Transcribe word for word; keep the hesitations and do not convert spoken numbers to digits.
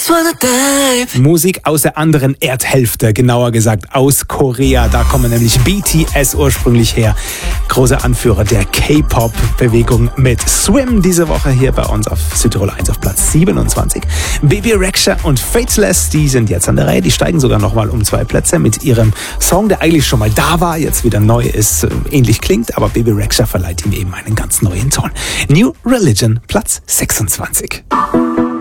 Musik aus der anderen Erdhälfte, genauer gesagt aus Korea. Da kommen nämlich B T S ursprünglich her. Großer Anführer der K-Pop-Bewegung mit Swim diese Woche hier bei uns auf Südtirol eins auf Platz siebenundzwanzig. Bebe Rexha und Faithless, die sind jetzt an der Reihe. Die steigen sogar nochmal um zwei Plätze mit ihrem Song, der eigentlich schon mal da war, jetzt wieder neu ist, ähnlich klingt, aber Bebe Rexha verleiht ihm eben einen ganz neuen Ton. New Religion, Platz sechsundzwanzig.